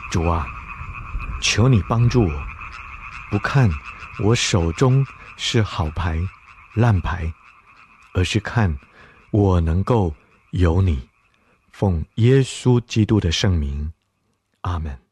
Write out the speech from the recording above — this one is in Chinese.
主啊，求你帮助我，不看我手中是好牌烂牌，而是看我能够有你。奉耶稣基督的圣名，阿们。